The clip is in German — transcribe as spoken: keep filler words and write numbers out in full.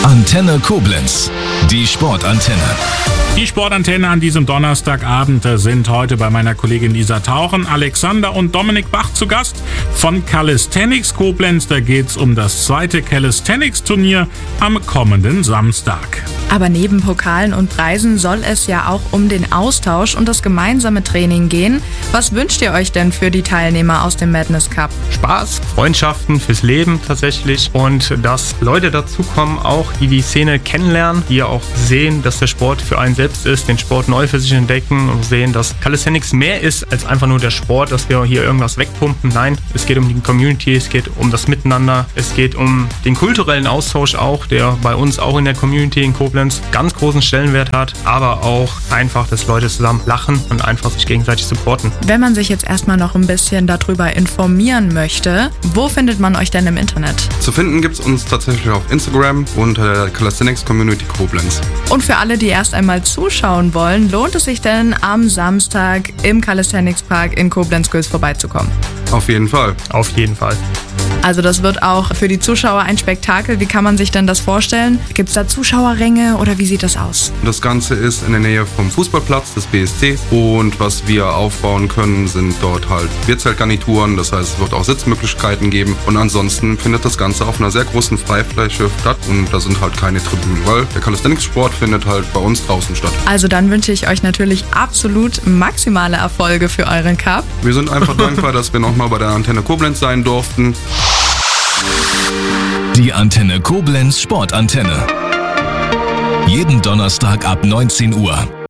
Antenne Koblenz, die Sportantenne. Die Sportantenne an diesem Donnerstagabend sind heute bei meiner Kollegin Lisa Tauchen, Alexander und Dominik Bach zu Gast von Calisthenics Koblenz. Da geht's um das zweite Calisthenics-Turnier am kommenden Samstag. Aber neben Pokalen und Preisen soll es ja auch um den Austausch und das gemeinsame Training gehen. Was wünscht ihr euch denn für die Teilnehmer aus dem Madness Cup? Spaß, Freundschaften fürs Leben tatsächlich und dass Leute dazukommen, auch die die Szene kennenlernen, die ja auch sehen, dass der Sport für einen selbst ist, den Sport neu für sich entdecken und sehen, dass Calisthenics mehr ist als einfach nur der Sport, dass wir hier irgendwas wegpumpen. Nein, es geht um die Community, es geht um das Miteinander, es geht um den kulturellen Austausch auch, der bei uns auch in der Community in Koblenz ganz großen Stellenwert hat, aber auch einfach, dass Leute zusammen lachen und einfach sich gegenseitig supporten. Wenn man sich jetzt erstmal noch ein bisschen darüber informieren möchte, wo findet man euch denn im Internet? Zu finden gibt es uns tatsächlich auf Instagram unter der Calisthenics Community Koblenz. Und für alle, die erst einmal zuschauen wollen, lohnt es sich denn am Samstag im Calisthenics Park in Koblenz-Göls vorbeizukommen? Auf jeden Fall. Auf jeden Fall. Also das wird auch für die Zuschauer ein Spektakel. Wie kann man sich denn das vorstellen? Gibt es da Zuschauerränge oder wie sieht das aus? Das Ganze ist in der Nähe vom Fußballplatz des B S Cs und was wir aufbauen können, sind dort halt Bierzeltgarnituren, das heißt es wird auch Sitzmöglichkeiten geben und ansonsten findet das Ganze auf einer sehr großen Freifläche statt und da sind halt keine Tribünen, weil der Calisthenics-Sport findet halt bei uns draußen statt. Also dann wünsche ich euch natürlich absolut maximale Erfolge für euren Cup. Wir sind einfach dankbar, dass wir nochmal bei der Antenne Koblenz sein durften. Die Antenne Koblenz Sportantenne. Jeden Donnerstag ab neunzehn Uhr.